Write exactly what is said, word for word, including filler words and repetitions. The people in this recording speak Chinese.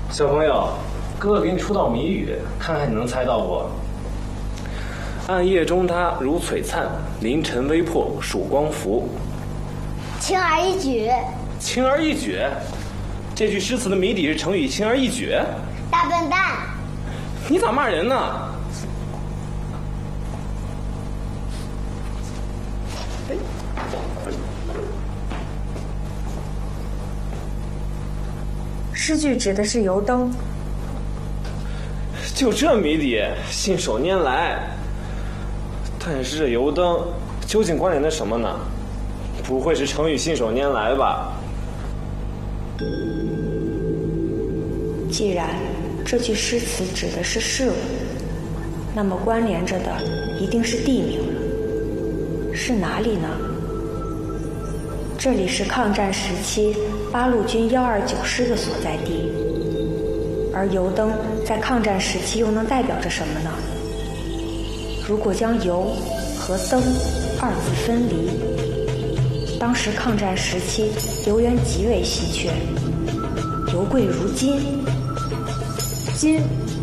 小朋友，哥哥给你出道谜语，看看你能猜到不？暗夜中他如璀璨，凌晨微破曙光浮。 轻而易举。 轻而易举，这句诗词的谜底是成语轻而易举。 大笨蛋， 你咋骂人呢？ 诗句指的是油灯。 就这谜底，信手拈来。但是这油灯究竟关联的什么呢？不会是成语信手拈来吧？ 既然这句诗词指的是事物，那么关联着的一定是地名了。是哪里呢？这里是抗战时期八路军幺二九师的所在地，而油灯在抗战时期又能代表着什么呢？如果将油和灯二字分离，当时抗战时期油源极为稀缺，油贵如金。 金